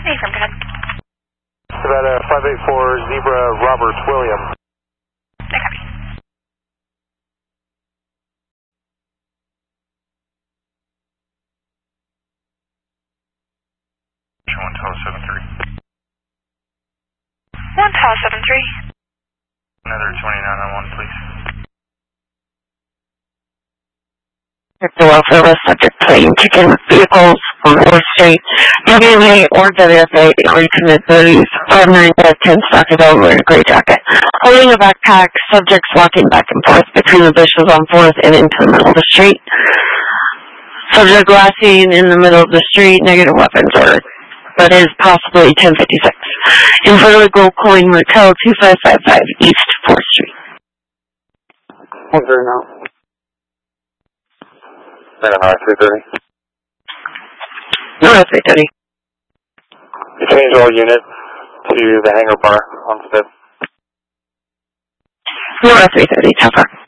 Hey, from God. It's about 584 Zebra Roberts William. I copy. One Tower 73. 1 Tower 73. Another 29 on 1, please. The welfare was subject to being taken vehicles on 4th Street, WMA or WFA, recommit 59-10 stocked over in a gray jacket. Holding a backpack, subjects walking back and forth between the bushes on 4th and into the middle of the street. Subject last seen in the middle of the street, negative weapons ordered, but is possibly 1056. In front of the Gold Coin Motel, 2555 East 4th Street. Over now. NMR 330. No, 330. You change all units to the hangar bar on Fifth. No, 330, how far?